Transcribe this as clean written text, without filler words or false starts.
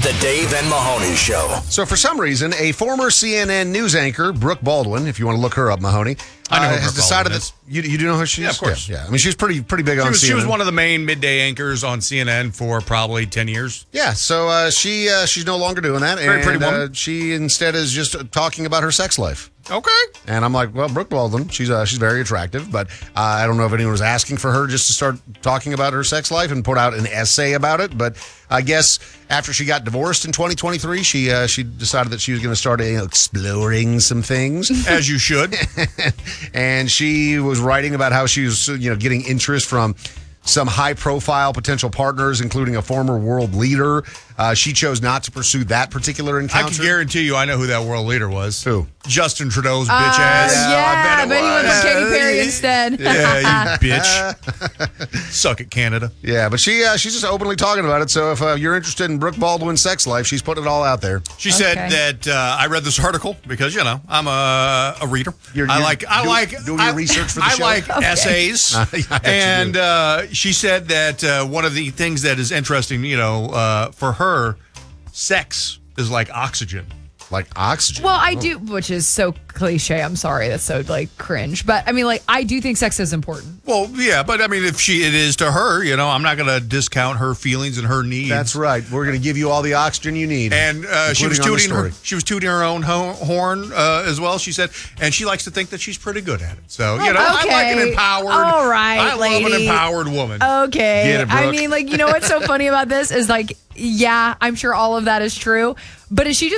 The Dave and Mahoney Show. So for some reason, a former CNN news anchor, Brooke Baldwin, if you want to look her up, Mahoney, I know who has Brooke decided Baldwin that you do know who she is? Yeah, of course. Yeah. I mean, she's pretty big on CNN. She was one of the main midday anchors on CNN for probably 10 years. Yeah, so she's no longer doing that. Very pretty woman. She instead is just talking about her sex life. Okay. And I'm like, well, Brooke Baldwin, she's very attractive, but I don't know if anyone was asking for her just to start talking about her sex life and put out an essay about it. But I guess after she got divorced in 2023, she decided that she was going to start exploring some things. As you should. And she was writing about how she was getting interest from some high-profile potential partners, including a former world leader. She chose not to pursue that particular encounter. I can guarantee you I know who that world leader was. Who? Justin Trudeau's bitch ass. I bet he went with Katy Perry instead. Yeah, you bitch. Suck it, Canada. Yeah, but she's just openly talking about it. So if you're interested in Brooke Baldwin's sex life, she's putting it all out there. She said that I read this article because I'm a reader. I like doing your research for the show. I like essays, and she said that one of the things that is interesting, for her, sex is like oxygen. Like oxygen. Well, I do, which is so cliche. I'm sorry, that's so cringe. But I mean, I do think sex is important. Well, yeah, but I mean, if it is to her, I'm not going to discount her feelings and her needs. That's right. We're going to give you all the oxygen you need. And she was tooting her own horn as well. She said, and she likes to think that she's pretty good at it. So I like an empowered. All right, I lady. love an empowered woman. Okay. Get it, Brooke. I mean, what's so funny about this is yeah, I'm sure all of that is true. But is she just